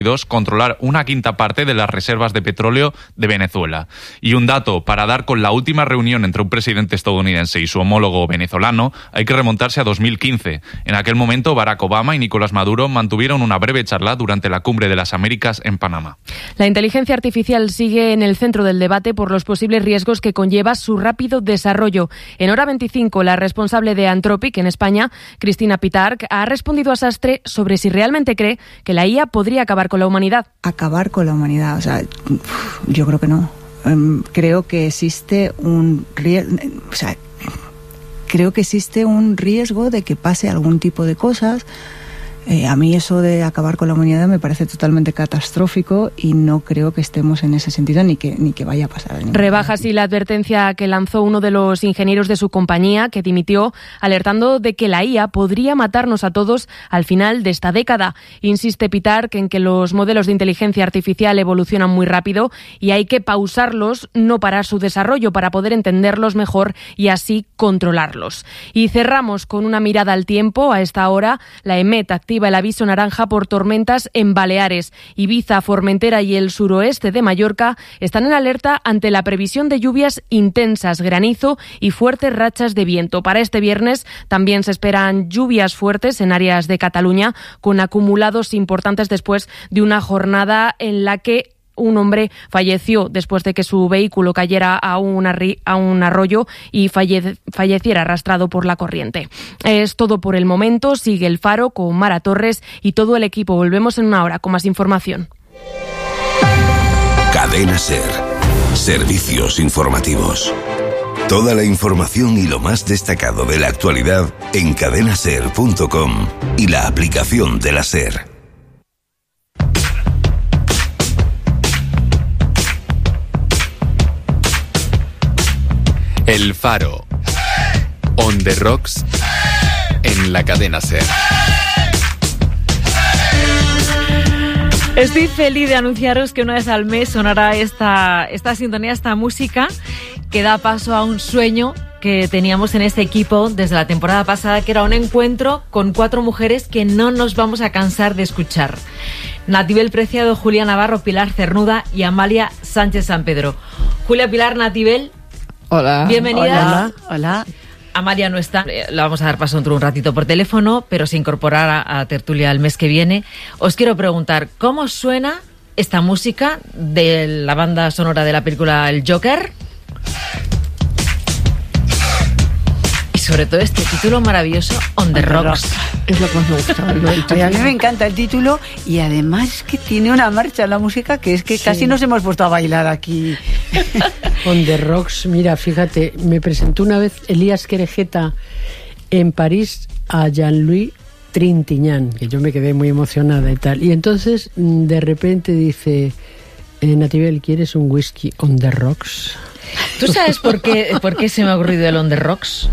controlar una quinta parte de las reservas de petróleo de Venezuela. Y un dato, para dar con la última reunión entre un presidente estadounidense y su homólogo venezolano, hay que remontarse a 2015. En aquel momento, Barack Obama y Nicolás Maduro mantuvieron una breve charla durante la Cumbre de las Américas en Panamá. La inteligencia artificial sigue en el centro del debate por los posibles riesgos que conlleva su rápido desarrollo. En Hora 25, la responsable de Anthropic en España, Cristina Pitarch, ha respondido a Sastre sobre si realmente cree que la IA podría acabar con la humanidad. Acabar con la humanidad, o sea, yo creo que no. Creo que existe un riesgo de que pase algún tipo de cosas. A mí eso de acabar con la humanidad me parece totalmente catastrófico y no creo que estemos en ese sentido ni que vaya a pasar. Rebaja así la advertencia que lanzó uno de los ingenieros de su compañía, que dimitió, alertando de que la IA podría matarnos a todos al final de esta década. Insiste Pitarch en que los modelos de inteligencia artificial evolucionan muy rápido y hay que pausarlos, no parar su desarrollo, para poder entenderlos mejor y así controlarlos. Y cerramos con una mirada al tiempo. A esta hora, la EMET activa el aviso naranja por tormentas en Baleares. Ibiza, Formentera y el suroeste de Mallorca están en alerta ante la previsión de lluvias intensas, granizo y fuertes rachas de viento. Para este viernes también se esperan lluvias fuertes en áreas de Cataluña, con acumulados importantes después de una jornada en la que un hombre falleció después de que su vehículo cayera a un arroyo y falleciera arrastrado por la corriente. Es todo por el momento. Sigue El Faro con Mara Torres y todo el equipo. Volvemos en una hora con más información. Cadena SER. Servicios informativos. Toda la información y lo más destacado de la actualidad en cadenaser.com y la aplicación de la SER. El Faro. On the Rocks en la cadena SER. Estoy feliz de anunciaros que una vez al mes sonará esta sintonía, esta música que da paso a un sueño que teníamos en este equipo desde la temporada pasada, que era un encuentro con 4 mujeres que no nos vamos a cansar de escuchar. Natibel Preciado, Julia Navarro, Pilar Cernuda y Amalia Sánchez San Pedro. Julia, Pilar, Natibel. Hola. Bienvenidas. Hola. Amalia no está, la vamos a dar paso dentro de un ratito por teléfono, pero se incorporará a tertulia el mes que viene. Os quiero preguntar, ¿cómo suena esta música de la banda sonora de la película El Joker? Y sobre todo este título maravilloso, On the Rocks. Es lo que más me gusta. A mí me encanta el título y además es que tiene una marcha la música que es que casi nos hemos puesto a bailar aquí. On the Rocks, mira, fíjate, me presentó una vez Elías Querejeta en París a Jean-Louis Trintignant, que yo me quedé muy emocionada y tal. Y entonces de repente dice, Natibel, ¿quieres un whisky On the Rocks? ¿Tú sabes por qué se me ha ocurrido el On the Rocks?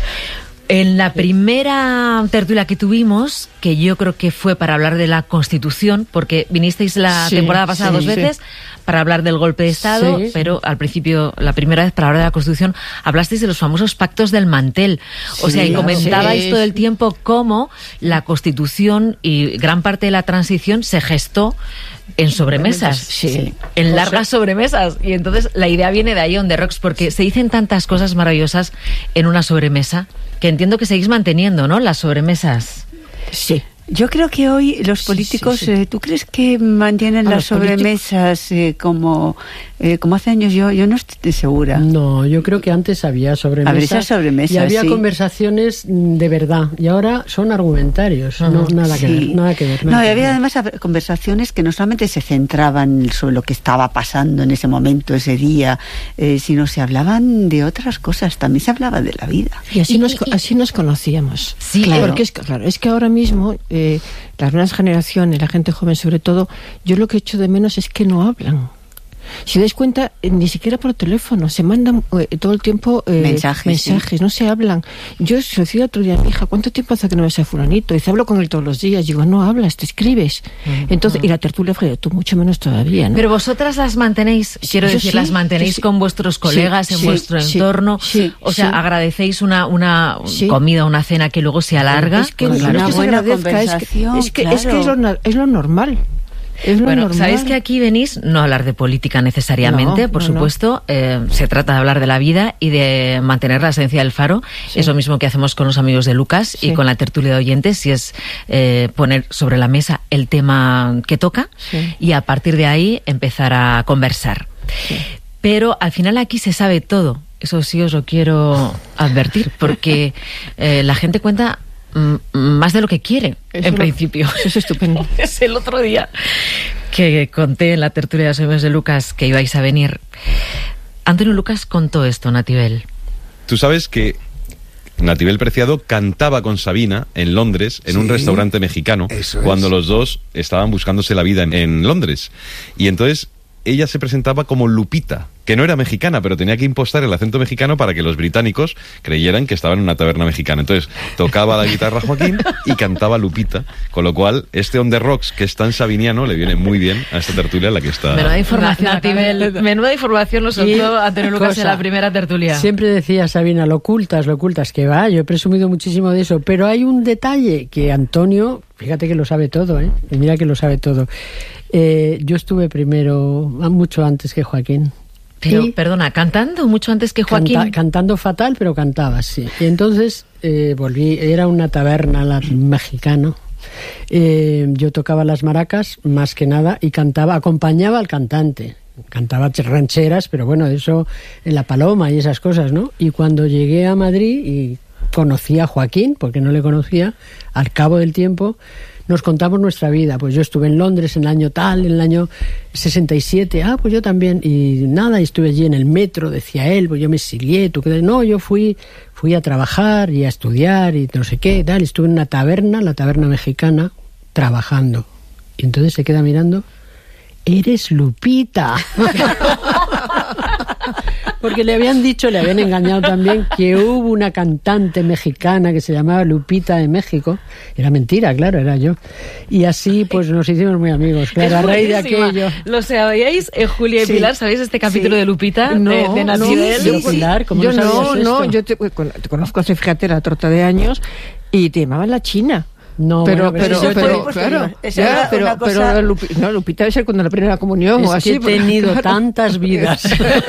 En la primera tertulia que tuvimos, que yo creo que fue para hablar de la Constitución, porque vinisteis la temporada pasada 2 veces para hablar del golpe de Estado, pero al principio, la primera vez para hablar de la Constitución, hablasteis de los famosos pactos del mantel. O sea, y comentabais todo el tiempo cómo la Constitución y gran parte de la transición se gestó en sobremesas, en largas sobremesas. Y entonces la idea viene de ahí, On the Rocks, porque se dicen tantas cosas maravillosas en una sobremesa que entiendo que seguís manteniendo, ¿no?, las sobremesas. Sí. Yo creo que hoy los políticos, ¿tú crees que mantienen las sobremesas como hace años? Yo no estoy segura. No, yo creo que antes había sobremesas, y había conversaciones de verdad, y ahora son argumentarios, nada que ver. No, y había además conversaciones que no solamente se centraban sobre lo que estaba pasando en ese momento, ese día, sino se hablaban de otras cosas, también se hablaba de la vida. Y así nos conocíamos. Sí, claro. Porque es que ahora mismo las nuevas generaciones, la gente joven sobre todo, yo lo que echo de menos es que no hablan. Si dais cuenta, ni siquiera por teléfono, se mandan todo el tiempo mensajes, no se hablan. Yo se lo decía otro día a mi hija, ¿cuánto tiempo hace que no ves a fulanito? Dice, hablo con él todos los días. Digo, no hablas, te escribes. Entonces, y la tertulia fue, tú mucho menos todavía, ¿no? Pero vosotras las mantenéis, quiero decir, las mantenéis con vuestros colegas en vuestro entorno. O sea, agradecéis una comida, una cena que luego se alarga. Es que una buena conversación. Es que es lo normal. Es lo bueno, normal. sabéis que aquí venís no a hablar de política necesariamente, No, por no, supuesto. Se trata de hablar de la vida y de mantener la esencia del Faro. Sí. Es lo mismo que hacemos con los amigos de Lucas Sí. y con la tertulia de oyentes, y es poner sobre la mesa el tema que toca Sí. y a partir de ahí empezar a conversar. Sí. Pero al final aquí se sabe todo. Eso sí os lo quiero advertir, porque la gente cuenta más de lo que quiere, Eso en lo- principio. Eso es estupendo. Es el otro día que conté en la tertulia de los amigos de Lucas que ibais a venir. Antonio Lucas contó esto, Natibel. Tú sabes que Natibel Preciado cantaba con Sabina en Londres, en un Sí, restaurante mexicano, eso es. cuando los dos estaban buscándose la vida en Londres. Y entonces ella se presentaba como Lupita, que no era mexicana, pero tenía que impostar el acento mexicano para que los británicos creyeran que estaba en una taberna mexicana. Entonces tocaba la guitarra Joaquín y cantaba Lupita, con lo cual este On The Rocks, que es tan sabiniano, le viene muy bien a esta tertulia en la que está... Menuda información, Natibel. Menuda información nos Y soltó Antonio Lucas cosa, en la primera tertulia. Siempre decía Sabina, lo ocultas, que va, yo he presumido muchísimo de eso, pero hay un detalle que Antonio, fíjate que lo sabe todo, y mira que lo sabe todo. Yo estuve primero, mucho antes que Joaquín. Pero, Y perdona, cantando mucho antes que Joaquín. cantando fatal, pero cantaba, sí. Y entonces volví, era una taberna mexicana. Yo tocaba las maracas, más que nada, y cantaba, acompañaba al cantante. Cantaba rancheras, pero bueno, eso en La Paloma y esas cosas, ¿no? Y cuando llegué a Madrid y conocí a Joaquín, porque no le conocía, al cabo del tiempo nos contamos nuestra vida. Pues yo estuve en Londres en el año tal, en el año 67, pues yo también, y nada, y estuve allí en el metro, decía él, pues yo me exilié, tú qué, no, yo fui a trabajar y a estudiar y no sé qué, tal, estuve en una taberna, la taberna mexicana, trabajando. Y entonces se queda mirando, eres Lupita. Porque le habían dicho, le habían engañado también, que hubo una cantante mexicana que se llamaba Lupita de México. Era mentira, claro, era yo. Y así pues nos hicimos muy amigos, claro, a raíz de aquello. ¿Lo sabíais? Julia y Sí. Pilar, ¿sabéis este capítulo de Lupita? No, de Natibel. sí, sí. Pilar, ¿cómo yo no sabías no, esto? yo te conozco hace, fíjate, la trota de años y te llamaban la China. No, Pero, bueno, pero, eso pero, fue- claro, Esa ya, era pero, una cosa- pero no, Lupita debe ser cuando la primera comunión es o así. que he porque, tenido claro. tantas vidas.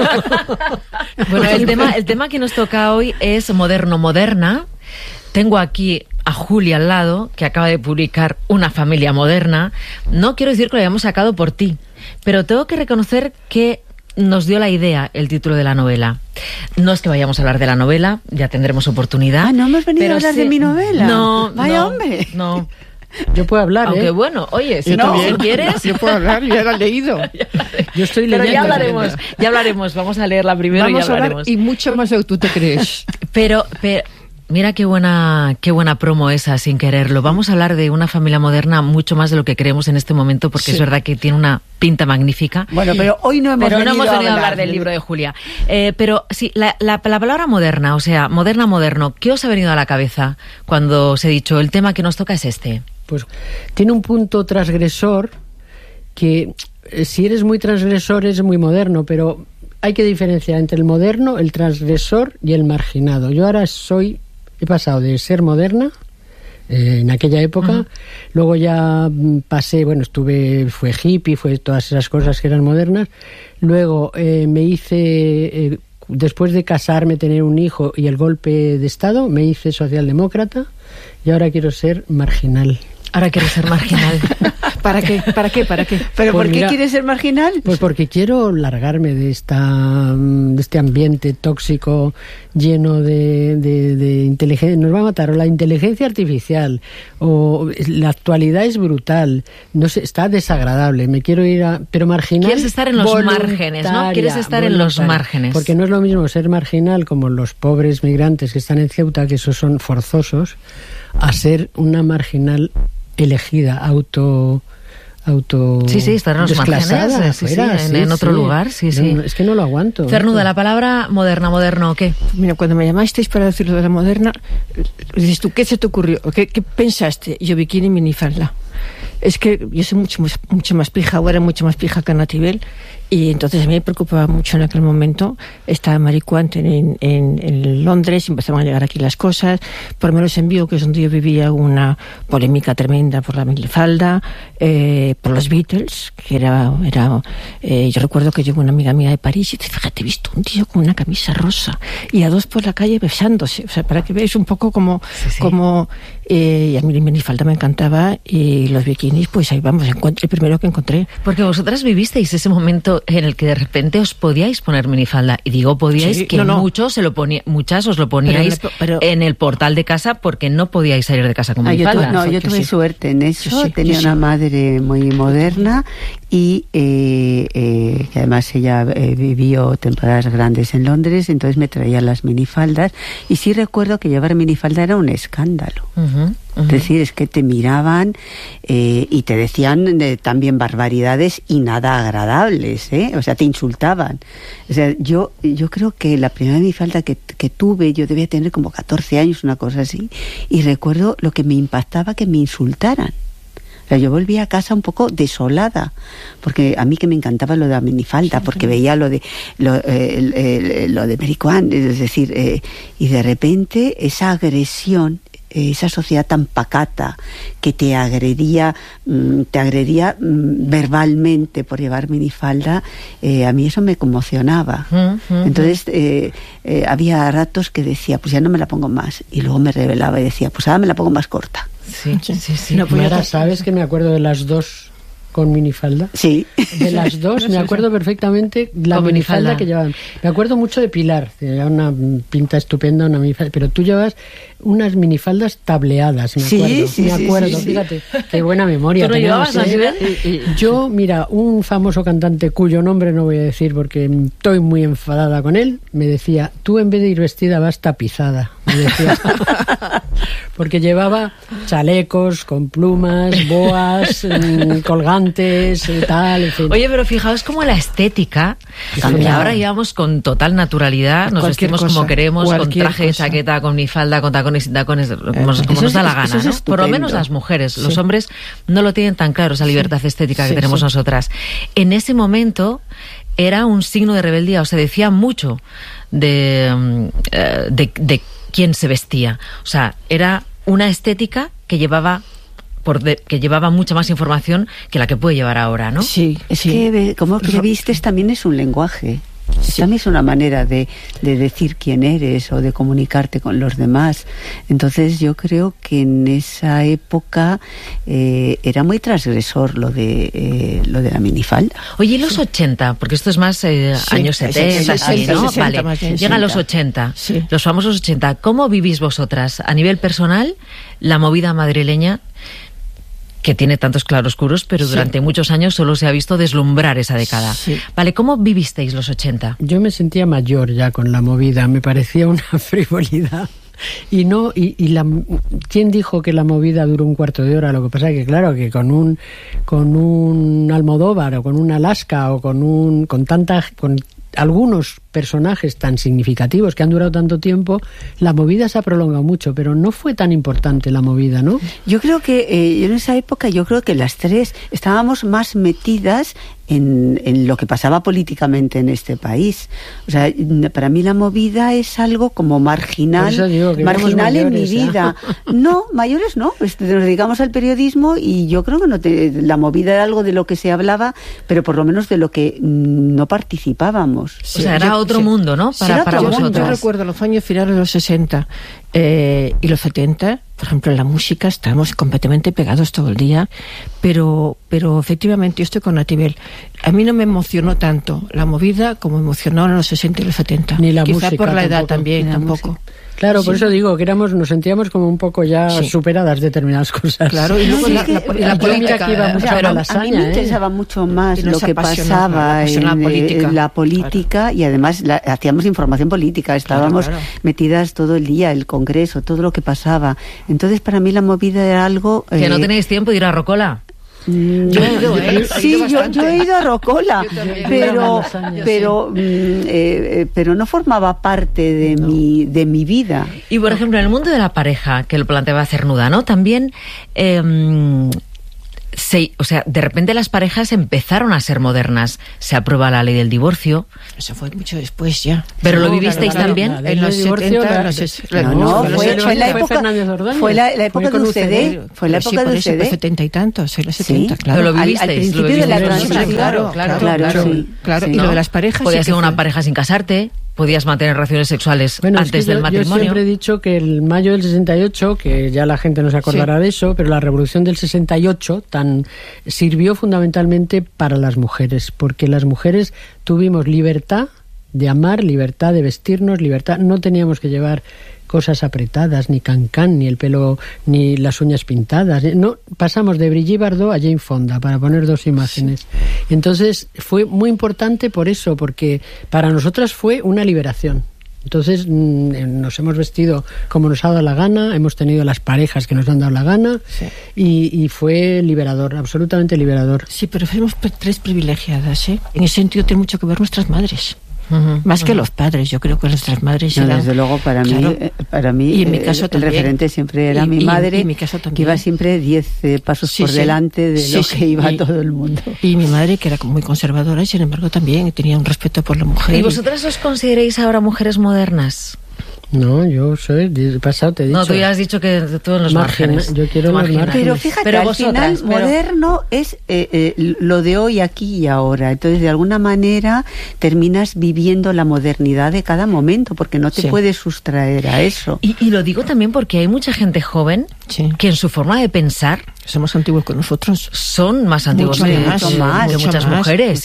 Bueno, el tema que nos toca hoy es moderna. Tengo aquí a Julia al lado, que acaba de publicar Una familia moderna. No quiero decir que lo hayamos sacado por ti, pero tengo que reconocer que nos dio la idea el título de la novela. No es que vayamos a hablar de la novela, ya tendremos oportunidad. ¿no hemos venido pero a hablar sí- de mi novela? No, Vaya no, hombre. No. Yo puedo hablar, Aunque bueno, oye, si, Yo no, también. si quieres... Yo puedo hablar, ya lo he leído. Yo estoy Pero leyendo. ya hablaremos. Vamos a leerla primero Vamos y a ya hablar hablaremos. y mucho más de lo que tú te crees. Pero mira qué buena promo esa, sin quererlo. Vamos a hablar de Una familia moderna mucho más de lo que creemos en este momento, porque es verdad que tiene una pinta magnífica. Bueno, pero hoy no hemos venido a hablar del libro de Julia. Pero sí, la palabra moderna, o sea, moderno, ¿qué os ha venido a la cabeza cuando os he dicho el tema que nos toca es este? Pues tiene un punto transgresor que si eres muy transgresor es muy moderno, pero hay que diferenciar entre el moderno, el transgresor y el marginado. Yo ahora he pasado de ser moderna en aquella época, luego ya pasé, fue hippie, fue todas esas cosas que eran modernas, luego me hice, después de casarme, tener un hijo y el golpe de Estado, me hice socialdemócrata y ahora quiero ser marginal. Ahora quiero ser marginal. ¿Para qué? ¿Pero Pues por qué mira, quieres ser marginal? Pues porque quiero largarme de este ambiente tóxico lleno de inteligencia. Nos va a matar o la inteligencia artificial o la actualidad es brutal. No sé, está desagradable. Me quiero ir pero marginal. Quieres estar en los márgenes, ¿no? Quieres estar en los márgenes. Porque no es lo mismo ser marginal como los pobres migrantes que están en Ceuta, que esos son forzosos, a ser una marginal elegida, Sí, estar en los desclasada, márgenes, fuera, en otro lugar, sí. No, es que no lo aguanto. Cernuda, la palabra moderno, ¿qué? Mira, cuando me llamasteis para decir lo de la moderna, dices tú, ¿qué se te ocurrió? ¿Qué pensaste? Y yo, bikini y minifalda. Es que yo soy mucho más pija, ahora mucho más pija que Natibel, Y entonces a mí me preocupaba mucho en aquel momento. Estaba Mary Quant en Londres, empezaban a llegar aquí las cosas. Por lo menos en Vigo, que es donde yo vivía, una polémica tremenda por la minifalda, por los Beatles, que era yo recuerdo que llegó una amiga mía de París y dice, fíjate, he visto un tío con una camisa rosa y a dos por la calle besándose. O sea, para que veáis un poco como y a mí la minifalda me encantaba, y los bikinis, pues ahí vamos, el primero que encontré. Porque vosotras vivisteis ese momento en el que de repente os podíais poner minifalda, y digo podíais, que muchos muchas os lo poníais pero en el portal de casa porque no podíais salir de casa con minifalda. Yo tuve suerte en eso, tenía una madre muy moderna y que además ella vivió temporadas grandes en Londres, entonces me traía las minifaldas, y sí recuerdo que llevar minifalda era un escándalo. Es decir, es que te miraban y te decían también barbaridades y nada agradables, o sea, te insultaban. O sea, yo creo que la primera minifalda que tuve, yo debía tener como 14 años, una cosa así, y recuerdo lo que me impactaba, que me insultaran. O sea, yo volví a casa un poco desolada, porque a mí que me encantaba lo de la minifalda, porque veía lo de Mary Quant, es decir, y de repente esa agresión, esa sociedad tan pacata que te agredía verbalmente por llevar minifalda, a mí eso me conmocionaba. Entonces había ratos que decía, pues ya no me la pongo más, y luego me rebelaba y decía, pues ahora me la pongo más corta. Sí. No, pues Mara, ¿sabes que me acuerdo de las dos con minifalda? Sí. De las dos, me acuerdo perfectamente la minifalda que llevaban. Me acuerdo mucho de Pilar, que llevaba una pinta estupenda, una minifalda, pero tú llevabas unas minifaldas tableadas, me acuerdo. Sí. Fíjate, qué buena memoria. ¿Tú no llevabas la Yo, mira, un famoso cantante cuyo nombre no voy a decir porque estoy muy enfadada con él, me decía, tú en vez de ir vestida vas tapizada, me decía. Porque llevaba chalecos con plumas, boas, colgantes, tal, en fin. Oye, pero fijaos cómo la estética cambia. Ahora llevamos con total naturalidad, nos vestimos como queremos, con traje, chaqueta, con minifalda, con tacones y tacones, como nos da la gana, ¿no? Por lo menos las mujeres. Los hombres no lo tienen tan claro, esa libertad estética que tenemos nosotras. En ese momento era un signo de rebeldía, o se decía mucho de quién se vestía. O sea, era una estética que llevaba mucha más información que la que puede llevar ahora, ¿no? Sí. Es que como que vistes también es un lenguaje. También es una manera de decir quién eres o de comunicarte con los demás. Entonces yo creo que en esa época era muy transgresor lo de la minifalda. Oye, ¿y los 80? Porque esto es más años 70, ¿no? 60, vale. Llegan los 80, los famosos 80. ¿Cómo vivís vosotras a nivel personal la movida madrileña, que tiene tantos claroscuros, pero durante muchos años solo se ha visto deslumbrar esa década? Vale, ¿cómo vivisteis los 80? Yo me sentía mayor ya con la movida, me parecía una frivolidad. ¿Quién dijo que la movida duró un cuarto de hora? Lo que pasa es que claro, que con un Almodóvar o con un Alaska o con algunos personajes tan significativos que han durado tanto tiempo, la movida se ha prolongado mucho, pero no fue tan importante la movida, ¿no? Yo creo que en esa época, las tres estábamos más metidas en lo que pasaba políticamente en este país. O sea, para mí la movida es algo como marginal en mi vida. No, mayores no, pues nos dedicamos al periodismo y yo creo que la movida era algo de lo que se hablaba, pero por lo menos de lo que no participábamos. O sea, era otro mundo, ¿no? Para vosotros. Yo recuerdo los años finales de los 60 y los 70, por ejemplo, en la música estábamos completamente pegados todo el día, pero efectivamente yo estoy con Natibel. A mí no me emocionó tanto la movida como emocionó en los 60 y los 70. Ni la Quizá música por la edad tampoco. tampoco. Claro, por eso digo que nos sentíamos como un poco ya superadas determinadas cosas. Claro, y luego la política, que iba mucho a la a mí me interesaba mucho más lo que pasaba en la política, y además hacíamos información política, estábamos metidas todo el día, el Congreso, todo lo que pasaba. Entonces para mí la movida era algo... ¿Que no tenéis tiempo de ir a Rocola? Yo he ido a Rocola, pero no formaba parte de mi vida. Y por ejemplo, en el mundo de la pareja, que lo planteaba Cernuda, ¿no? También de repente las parejas empezaron a ser modernas. Se aprueba la ley del divorcio. Eso fue mucho después ya. ¿Pero lo vivisteis también? En los 70, fue la época de UCD. Fue la época de UCD. 70 y tantos, en los 70, sí, claro. Pero lo vivisteis. Al principio de la transición. Claro. Sí. Y lo de las parejas... Podías ser una pareja sin casarte, podías mantener relaciones sexuales antes del matrimonio. Yo siempre he dicho que el mayo del 68, que ya la gente no se acordará de eso, pero la revolución del 68 sirvió fundamentalmente para las mujeres, porque las mujeres tuvimos libertad de amar, libertad de vestirnos, libertad, no teníamos que llevar cosas apretadas, ni cancán, ni el pelo, ni las uñas pintadas. No, pasamos de Brigitte Bardot a Jane Fonda, para poner dos imágenes. Entonces fue muy importante por eso, porque para nosotras fue una liberación. Entonces nos hemos vestido como nos ha dado la gana, hemos tenido las parejas que nos han dado la gana, y fue liberador, absolutamente liberador. Sí, pero fuimos tres privilegiadas, ¿eh? En ese sentido tiene mucho que ver nuestras madres. Más que los padres, yo creo que nuestras madres eran... Desde luego, para mí y en mi caso el referente siempre era mi madre, que iba siempre 10 pasos por delante de lo que iba todo el mundo. Y mi madre, que era muy conservadora, y sin embargo también tenía un respeto por la mujer. ¿Y vosotras os consideráis ahora mujeres modernas? No, yo soy pasado, te he dicho. No, tú ya has dicho que tú en los márgenes. Yo quiero los márgenes. Pero fíjate, al final moderno es lo de hoy, aquí y ahora. Entonces, de alguna manera, terminas viviendo la modernidad de cada momento, porque no te puedes sustraer a eso. Y lo digo también porque hay mucha gente joven que en su forma de pensar... Son más antiguos que nosotros. Son más antiguos que muchas mujeres.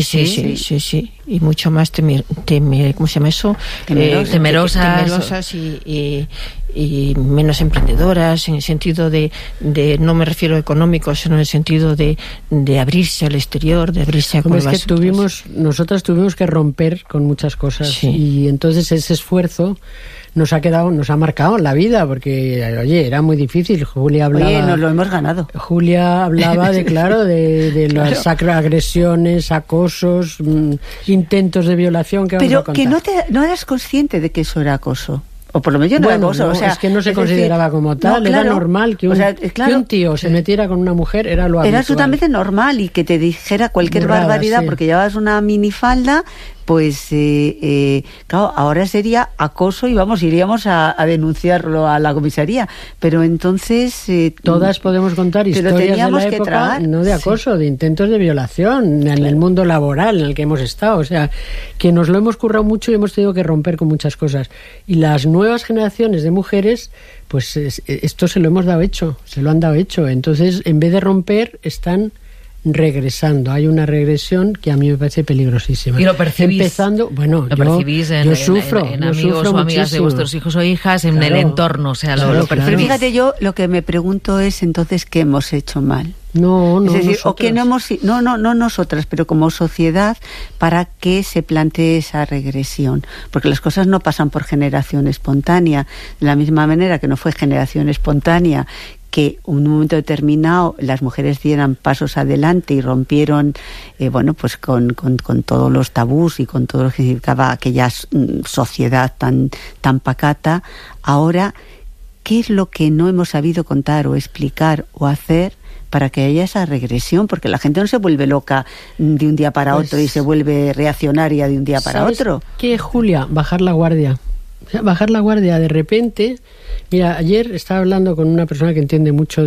Sí. Y mucho más ¿cómo se llama eso? Temerosas y menos emprendedoras, en el sentido de no me refiero a económico, sino en el sentido de abrirse al exterior, de abrirse a nuevas... Es que nosotras tuvimos que romper con muchas cosas, y entonces ese esfuerzo nos ha marcado la vida, porque oye, era muy difícil. Julia hablaba... Oye, nos lo hemos ganado. Julia hablaba de las agresiones, acosos, intentos de violación que vamos a contar. Pero que no eras consciente de que eso era acoso. O por lo menos no era acoso. No, o sea, es que no se consideraba como tal. Era normal que un tío se metiera con una mujer, era lo habitual. Era absolutamente normal, y que te dijera cualquier barbaridad porque llevabas una minifalda, pues claro, ahora sería acoso y iríamos a denunciarlo a la comisaría. Pero entonces... todas podemos contar historias de la época, no de acoso, de intentos de violación en el mundo laboral en el que hemos estado. O sea, que nos lo hemos currado mucho y hemos tenido que romper con muchas cosas. Y las nuevas generaciones de mujeres, pues esto se lo han dado hecho. Entonces, en vez de romper, están regresando. Hay una regresión que a mí me parece peligrosísima. ¿Y lo percibís? Percibís en amigos o amigas de vuestros hijos o hijas, en el entorno, o sea, lo percibís. Fíjate, yo lo que me pregunto es entonces ¿qué hemos hecho mal? No, es decir, nosotras. o que no nosotras, pero como sociedad, para que se plantee esa regresión, porque las cosas no pasan por generación espontánea, de la misma manera que no fue generación espontánea que en un momento determinado las mujeres dieran pasos adelante y rompieron pues con todos los tabús y con todo lo que significaba aquella sociedad tan pacata. Ahora, ¿qué es lo que no hemos sabido contar o explicar o hacer para que haya esa regresión? Porque la gente no se vuelve loca de un día para otro y se vuelve reaccionaria de un día para otro. ¿Qué, Julia? Bajar la guardia. O sea, bajar la guardia de repente. Mira, ayer estaba hablando con una persona que entiende mucho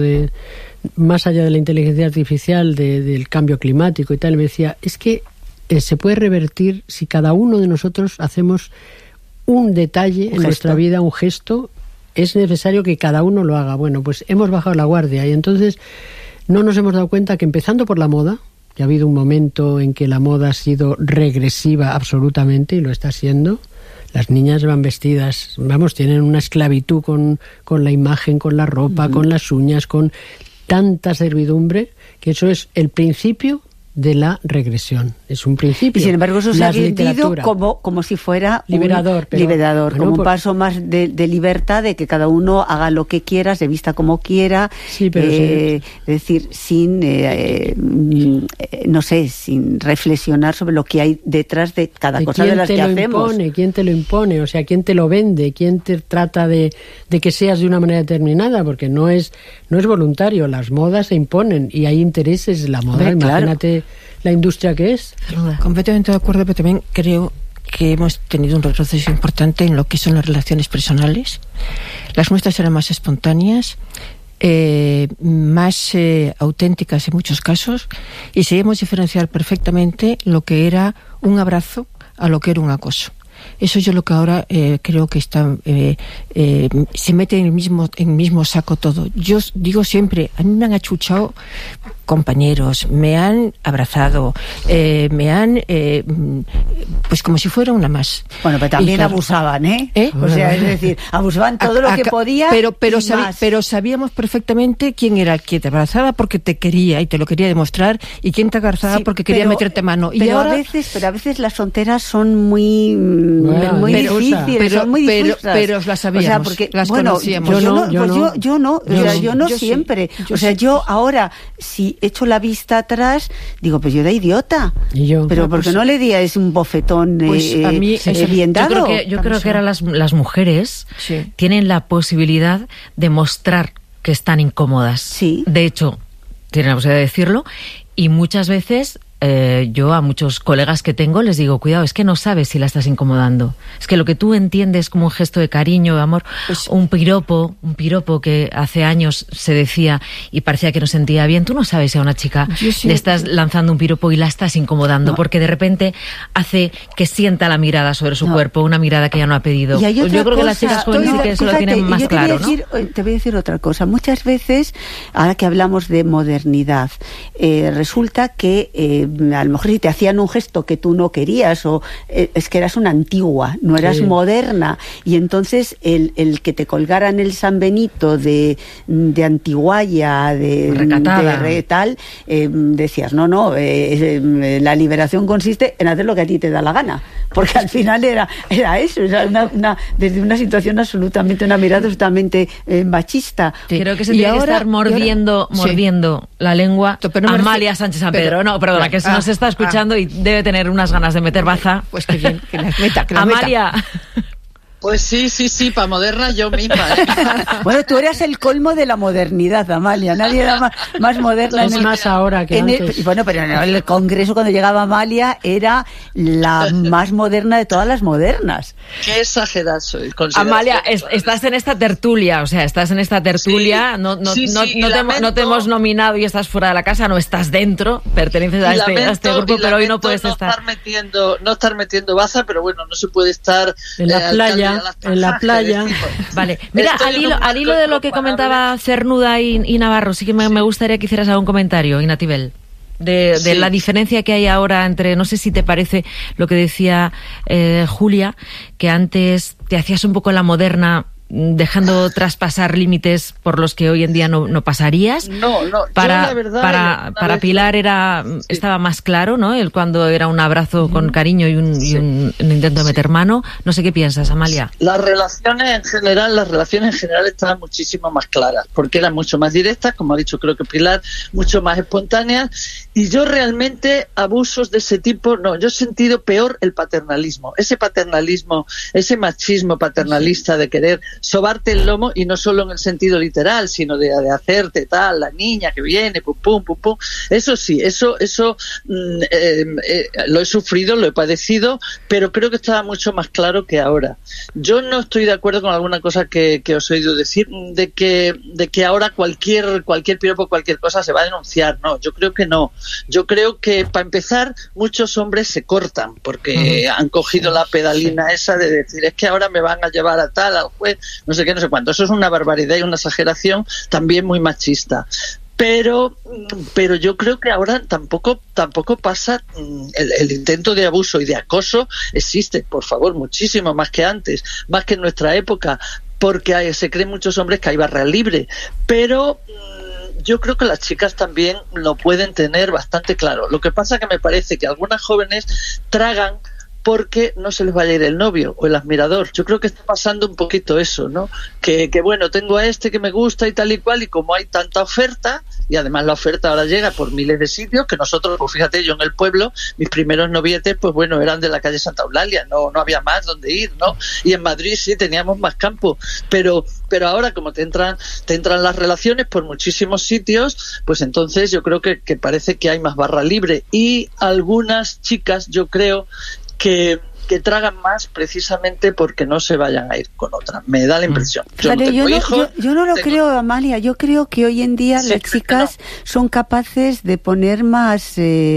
más allá de la inteligencia artificial, del cambio climático y tal, y me decía, es que se puede revertir si cada uno de nosotros hacemos un detalle en nuestra vida, un gesto. Es necesario que cada uno lo haga. Bueno, pues hemos bajado la guardia y entonces no nos hemos dado cuenta que, empezando por la moda, que ha habido un momento en que la moda ha sido regresiva absolutamente, y lo está siendo. Las niñas van vestidas, tienen una esclavitud con la imagen, con la ropa, con las uñas, con tanta servidumbre, que eso es el principio de la regresión. Es un principio. Y sin embargo eso se ha vendido como si fuera liberador, como un paso más de libertad, de que cada uno haga lo que quiera, se vista como quiera, es decir, sin sin reflexionar sobre lo que hay detrás de cada cosa de las que hacemos. ¿Quién te lo impone? O sea, ¿quién te lo vende? ¿Quién te trata de que seas de una manera determinada? Porque no es voluntario, las modas se imponen y hay intereses en la moda. Imagínate la industria que es. Completamente de acuerdo, pero también creo que hemos tenido un retroceso importante en lo que son las relaciones personales. Las nuestras eran más espontáneas, más auténticas en muchos casos, y sabíamos diferenciar perfectamente lo que era un abrazo a lo que era un acoso. Eso yo lo que ahora creo que está se mete en el mismo saco todo. Yo digo siempre, a mí me han achuchado compañeros, me han abrazado, me han pues como si fuera una más. Bueno, pero también abusaban, O sea, es decir, abusaban todo lo que podía. Pero sabíamos perfectamente quién era el que te abrazaba porque te quería y te lo quería demostrar, y quién te abrazaba porque quería meterte mano. Pero a veces las fronteras son muy difíciles, son muy difíciles. Pero las sabíamos, o sea, porque, las conocíamos. Yo no siempre. Yo ahora, si echo la vista atrás, digo, pues yo de idiota. Pero ¿por qué no le di a ese un bofetón a mí, bien dado? Yo creo que ahora las mujeres tienen la posibilidad de mostrar que están incómodas. Sí. De hecho, tienen la posibilidad de decirlo, y muchas veces yo a muchos colegas que tengo les digo, cuidado, es que no sabes si la estás incomodando. Es que lo que tú entiendes como un gesto de cariño, de amor, un piropo que hace años se decía y parecía que no sentía bien, tú no sabes si a una chica le estás lanzando un piropo y la estás incomodando, porque de repente hace que sienta la mirada sobre su cuerpo, una mirada que ella no ha pedido. Yo creo que las chicas jóvenes sí que eso lo tienen más claro, ¿no? Te voy a decir otra cosa. Muchas veces, ahora que hablamos de modernidad, resulta que a lo mejor si te hacían un gesto que tú no querías, o es que eras una antigua, no eras moderna, y entonces el que te colgaran el San Benito de antiguaya, de tal, decías, la liberación consiste en hacer lo que a ti te da la gana, porque al final era eso, era desde una situación absolutamente, una mirada absolutamente machista. Creo que se tiene que estar mordiendo la lengua Amalia Sánchez San Pedro. No, perdona, que nos está escuchando y debe tener unas ganas de meter baza. Pues que bien, que las meta. Amalia. Pues sí, para moderna yo misma. Bueno, tú eras el colmo de la modernidad, Amalia. Nadie era más moderna. Es más ahora que antes. Pero en el Congreso, cuando llegaba Amalia, era la más moderna de todas las modernas. Qué exagerada soy. Amalia, estás en esta tertulia, no te hemos nominado y estás fuera de la casa, no estás dentro, perteneces a este grupo, pero hoy no puedes estar. No estar metiendo baza, pero bueno, no se puede estar en la playa. En la playa. Vale. Mira, al hilo de lo que comentaba Cernuda y Navarro, sí que me gustaría que hicieras algún comentario, Ignatibel, de la diferencia que hay ahora entre, no sé si te parece lo que decía Julia, que antes te hacías un poco la moderna, dejando traspasar límites por los que hoy en día no pasarías. No. Para Pilar estaba más claro, ¿no? Cuando era un abrazo con cariño y un intento de meter mano. No sé qué piensas, Amalia. Las relaciones en general estaban muchísimo más claras, porque eran mucho más directas, como ha dicho creo que Pilar, mucho más espontáneas, y yo realmente abusos de ese tipo, yo he sentido peor el paternalismo, ese machismo paternalista de querer sobarte el lomo, y no solo en el sentido literal, sino de hacerte tal, la niña que viene, pum, pum, pum, pum. Eso sí, eso lo he sufrido, lo he padecido, pero creo que estaba mucho más claro que ahora. Yo no estoy de acuerdo con alguna cosa que os he oído decir, de que ahora cualquier piropo, cualquier cosa se va a denunciar. No, yo creo que no. Yo creo que, para empezar, muchos hombres se cortan, porque han cogido la pedalina esa de decir, es que ahora me van a llevar a tal, al juez, no sé qué, no sé cuánto. Eso es una barbaridad y una exageración también muy machista. Pero yo creo que ahora tampoco pasa el intento de abuso y de acoso existe, por favor, muchísimo más que antes, más que en nuestra época, porque se creen muchos hombres que hay barra libre, pero yo creo que las chicas también lo pueden tener bastante claro. Lo que pasa que me parece que algunas jóvenes tragan porque no se les vaya a ir el novio o el admirador. Yo creo que está pasando un poquito eso, ¿no? Que bueno, tengo a este que me gusta y tal y cual, y como hay tanta oferta, y además la oferta ahora llega por miles de sitios, que nosotros, pues fíjate, yo en el pueblo, mis primeros novietes, pues bueno, eran de la calle Santa Eulalia, no había más donde ir, ¿no? Y en Madrid sí teníamos más campo, pero ahora como te entran las relaciones por muchísimos sitios, pues entonces yo creo que parece que hay más barra libre, y algunas chicas, yo creo que tragan más precisamente porque no se vayan a ir con otra. Me da la impresión. Yo no lo creo, Amalia. Yo creo que hoy en día las chicas son capaces de poner más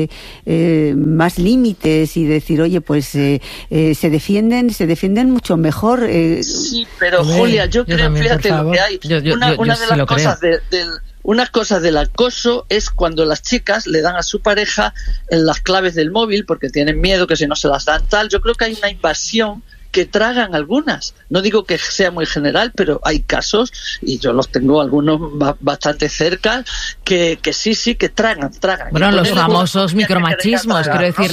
límites y decir, oye, pues se defienden mucho mejor. Sí, pero Julia, yo creo, también, fíjate lo que hay. Una de las cosas unas cosas del acoso es cuando las chicas le dan a su pareja las claves del móvil porque tienen miedo que si no se las dan tal. Yo creo que hay una invasión que tragan algunas. No digo que sea muy general, pero hay casos, y yo los tengo algunos bastante cerca, que sí, que tragan. Bueno, los famosos micromachismos, quiero decir,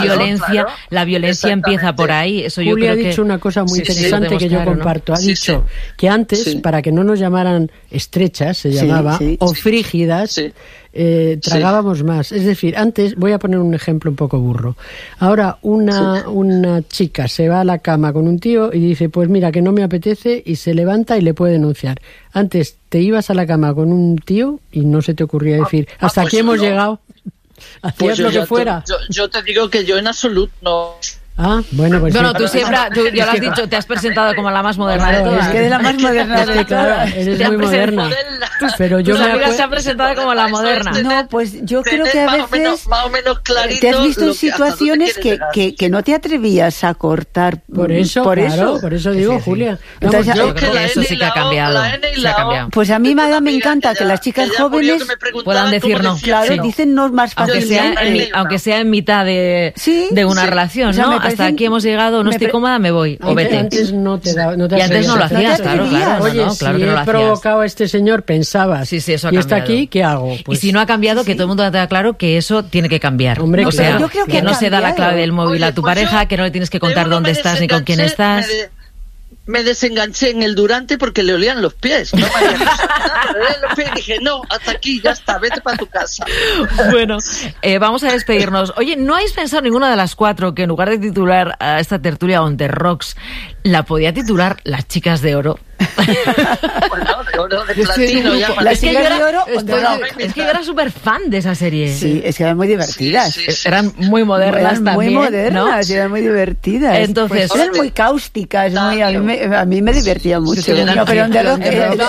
la violencia empieza por ahí. Eso yo Julia creo ha dicho una cosa muy interesante que yo comparto. ¿No? Ha dicho que antes, para que no nos llamaran estrechas, se llamaba, o frígidas, tragábamos más. Es decir, antes, voy a poner un ejemplo un poco burro. Ahora una chica se va a la cama con un tío y dice, pues mira, que no me apetece, y se levanta y le puede denunciar. Antes te ibas a la cama con un tío y no se te ocurría decir, hasta aquí hemos llegado, hacías lo que fuera. Yo te digo que yo en absoluto no... Bueno, tú siempre, ya lo has dicho, te has presentado como la más moderna de todas. Es que de la más moderna de todas. Eres muy moderna. Pero yo se ha presentado como la moderna. No, pues yo creo que a veces más o menos clarito, te has visto en situaciones que no te atrevías a cortar. Por eso digo, Julia. Entonces, yo creo que eso sí que ha cambiado. Pues a mí me encanta que las chicas jóvenes puedan decir no. Claro, dicen no más fácilmente. Aunque sea en mitad de una relación, ¿no? Hasta aquí hemos llegado, no estoy cómoda, me voy, o vete. Antes no te y antes no lo hacías, claro. Oye, claro si que no lo he hacías. provocado a este señor, pensabas, eso ha y cambiado. está aquí, ¿qué hago? Pues, y si no ha cambiado, que todo el mundo tenga claro que eso tiene que cambiar. Hombre, o sea, yo creo que no se da la clave del móvil a tu pareja, que no le tienes que contar dónde estás ni con quién estás. Me desenganché en el Durante porque le olían los pies. No me había pasado nada, le olían los pies y dije, no, hasta aquí, ya está, vete para tu casa. Bueno, vamos a despedirnos. Oye, ¿no habéis pensado ninguna de las cuatro que en lugar de titular a esta tertulia On The Rocks, la podía titular Las Chicas de Oro? Bueno, de oro, de platino. Las Chicas de Oro. Es que yo era súper fan de esa serie. Sí, es que eran muy divertidas. Eran muy modernas también. Muy modernas, ¿no? Eran muy divertidas. Entonces, pues eran muy cáusticas. A mí me divertía mucho. Pero On The Rock,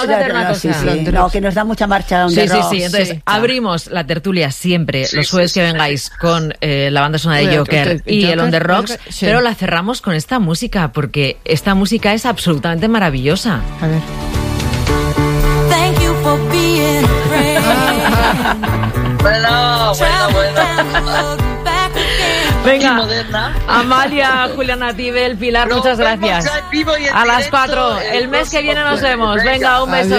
que nos da mucha marcha On The Rock. Sí. Entonces, abrimos la tertulia siempre, los jueves que vengáis, con la banda sonora de Joker y el On The Rocks, pero la cerramos con esta música, porque esta música es absolutamente maravillosa. A ver. Thank you for being Bueno. Venga, Amalia, Juliana Tibel, Pilar, muchas gracias. A las 4, el mes que viene nos vemos. Venga, un beso.